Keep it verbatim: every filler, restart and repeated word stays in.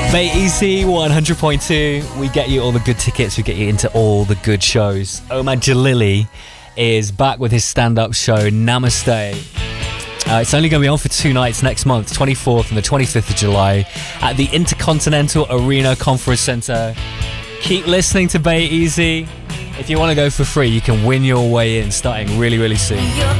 Bay Easy one hundred point two. We get you all the good tickets. We get you into all the good shows. Omar Jalili is back with his stand-up show Namaste. Uh, it's only going to be on for two nights next month, twenty-fourth and the twenty-fifth of July at the Intercontinental Arena Conference Centre. Keep listening to Bay Easy. If you want to go for free, you can win your way in starting really, really soon.